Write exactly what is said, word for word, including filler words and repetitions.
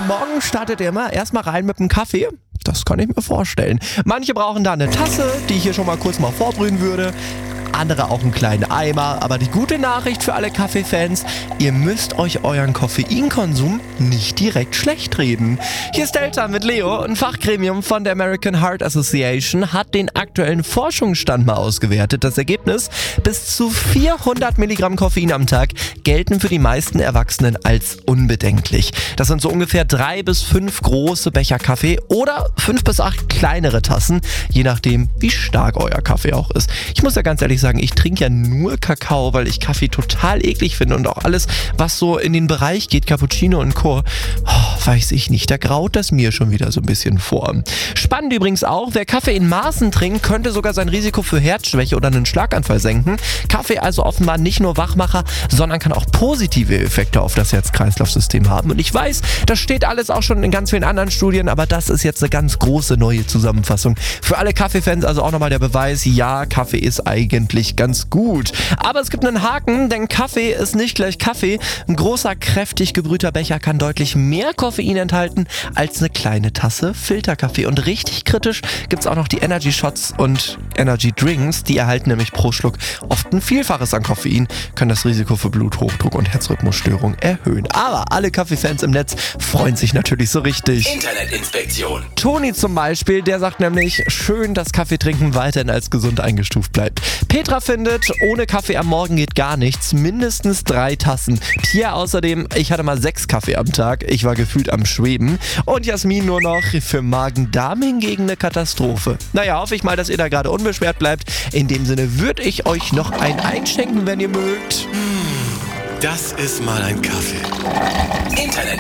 Morgen startet ihr immer erstmal rein mit einem Kaffee. Das kann ich mir vorstellen. Manche brauchen da eine Tasse, die ich hier schon mal kurz mal vorbrühen würde. Andere auch einen kleinen Eimer. Aber die gute Nachricht für alle Kaffeefans, ihr müsst euch euren Koffeinkonsum nicht direkt schlecht reden. Hier ist Delta mit Leo. Ein Fachgremium von der American Heart Association hat den aktuellen Forschungsstand mal ausgewertet. Das Ergebnis: bis zu vierhundert Milligramm Koffein am Tag gelten für die meisten Erwachsenen als unbedenklich. Das sind so ungefähr drei bis fünf große Becher Kaffee oder fünf bis acht kleinere Tassen, je nachdem, wie stark euer Kaffee auch ist. Ich muss ja ganz ehrlich sagen, ich trinke ja nur Kakao, weil ich Kaffee total eklig finde und auch alles, was so in den Bereich geht, Cappuccino und Co., oh, weiß ich nicht, da graut das mir schon wieder so ein bisschen vor. Spannend übrigens auch, wer Kaffee in Maßen trinkt, könnte sogar sein Risiko für Herzschwäche oder einen Schlaganfall senken. Kaffee also offenbar nicht nur Wachmacher, sondern kann auch positive Effekte auf das Herz-Kreislauf-System haben. Und ich weiß, das steht alles auch schon in ganz vielen anderen Studien, aber das ist jetzt eine ganz große neue Zusammenfassung. Für alle Kaffeefans also auch nochmal der Beweis, ja, Kaffee ist eigentlich ganz gut. Aber es gibt einen Haken, denn Kaffee ist nicht gleich Kaffee. Ein großer, kräftig gebrühter Becher kann deutlich mehr Koffein enthalten als eine kleine Tasse Filterkaffee. Und richtig kritisch gibt es auch noch die Energy Shots und Energy Drinks. Die erhalten nämlich pro Schluck oft ein Vielfaches an Koffein, können das Risiko für Bluthochdruck und Herzrhythmusstörung erhöhen. Aber alle Kaffeefans im Netz freuen sich natürlich so richtig. Internetinspektion. Toni zum Beispiel, der sagt nämlich, schön, dass Kaffeetrinken weiterhin als gesund eingestuft bleibt. Petra findet, ohne Kaffee am Morgen geht gar nichts. Mindestens drei Tassen. Pia außerdem, ich hatte mal sechs Kaffee am Tag. Ich war gefühlt am Schweben. Und Jasmin nur noch, für Magen-Darm hingegen eine Katastrophe. Naja, hoffe ich mal, dass ihr da gerade unbeschwert bleibt. In dem Sinne würde ich euch noch einen einschenken, wenn ihr mögt. Das ist mal ein Kaffee. Internet